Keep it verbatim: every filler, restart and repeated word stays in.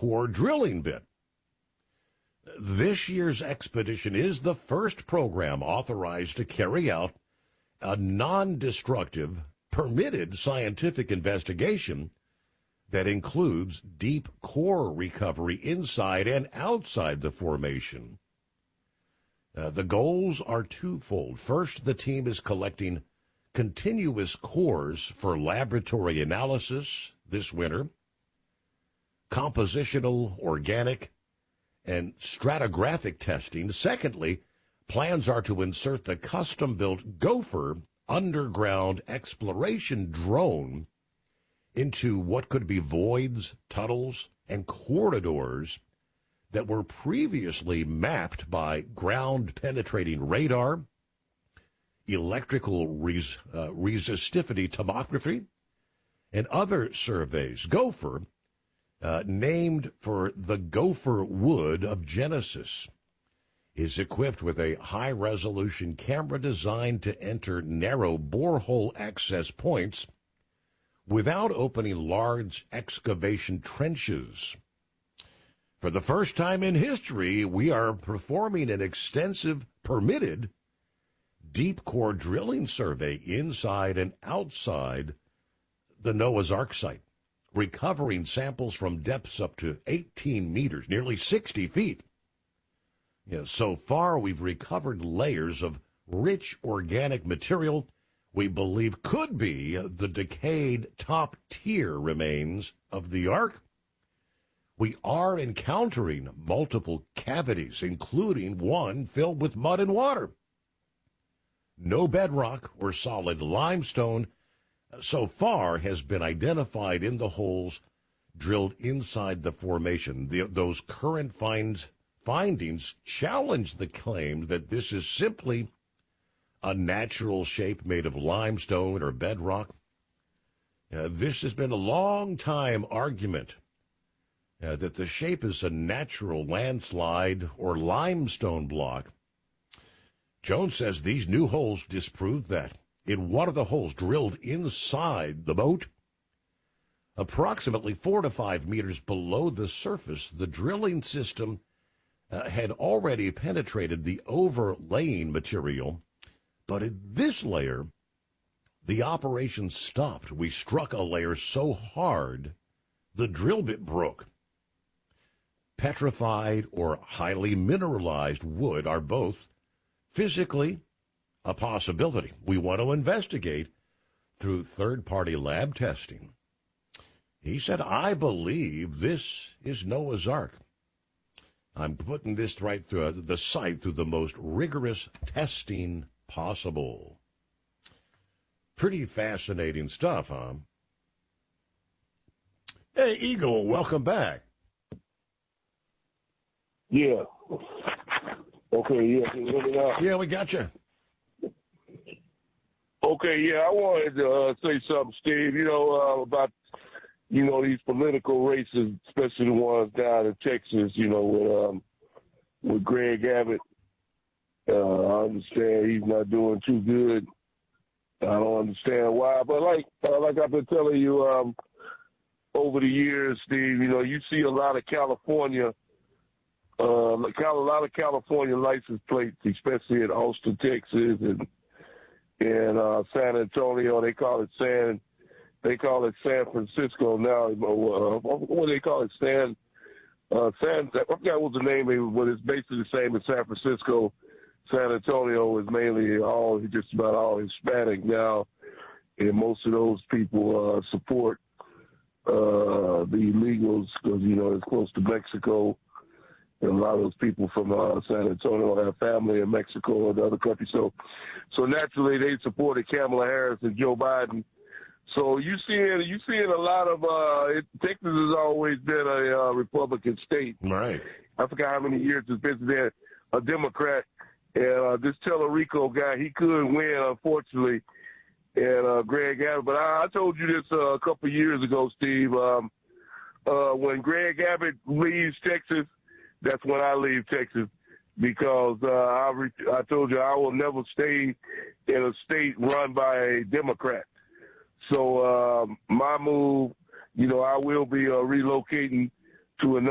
core drilling bit. This year's expedition is the first program authorized to carry out a non-destructive, permitted scientific investigation that includes deep core recovery inside and outside the formation. Uh, the goals are twofold. First, the team is collecting continuous cores for laboratory analysis this winter, compositional, organic, and stratigraphic testing. Secondly, plans are to insert the custom-built Gopher underground exploration drone into what could be voids, tunnels, and corridors that were previously mapped by ground-penetrating radar, electrical res- uh, resistivity tomography, and other surveys. Gopher, uh, named for the Gopher Wood of Genesis, is equipped with a high-resolution camera designed to enter narrow borehole access points without opening large excavation trenches. For the first time in history, we are performing an extensive, permitted, deep core drilling survey inside and outside the Noah's Ark site, recovering samples from depths up to eighteen meters, nearly sixty feet. You know, so far, we've recovered layers of rich organic material we believe could be the decayed top-tier remains of the Ark. We are encountering multiple cavities, including one filled with mud and water. No bedrock or solid limestone so far has been identified in the holes drilled inside the formation. The, those current finds, findings challenge the claim that this is simply a natural shape made of limestone or bedrock. Uh, this has been a long-time argument uh, that the shape is a natural landslide or limestone block. Jones says these new holes disprove that. In one of the holes drilled inside the boat, approximately four to five meters below the surface, the drilling system uh, had already penetrated the overlaying material. But in this layer, the operation stopped. We struck a layer so hard, the drill bit broke. Petrified or highly mineralized wood are both physically a possibility. We want to investigate through third-party lab testing. He said, I believe this is Noah's Ark. I'm putting this right through uh, the site through the most rigorous testing possible. Pretty fascinating stuff, huh? Hey, Eagle, welcome back. Yeah. Okay, yeah, can you hear me now? Yeah, we got you. Okay, yeah, I wanted to uh, say something, Steve, you know, uh, about, you know, these political races, especially the ones down in Texas, you know, with, um, with Greg Abbott. Uh, I understand he's not doing too good. I don't understand why, but like uh, like I've been telling you um, over the years, Steve, you know, you see a lot of California, uh, a lot of California license plates, especially in Austin, Texas, and in uh, San Antonio. They call it San, they call it San Francisco now. Uh, what do they call it? San, uh, San. I forgot what the name is, but it's basically the same as San Francisco. San Antonio is mainly all, just about all Hispanic now, and most of those people uh, support uh, the illegals because, you know, it's close to Mexico, and a lot of those people from uh, San Antonio have family in Mexico and other countries. So, so naturally, they supported Kamala Harris and Joe Biden. So you see, you seeing a lot of uh, it, Texas has always been a uh, Republican state. Right. I forgot how many years it's been there, a Democrat. And uh, this Tellerico guy, he could win, unfortunately, and uh, Greg Abbott. But I, I told you this uh, a couple of years ago, Steve. Um, uh, when Greg Abbott leaves Texas, that's when I leave Texas because uh, I, re- I told you I will never stay in a state run by a Democrat. So um, my move, you know, I will be uh, relocating to another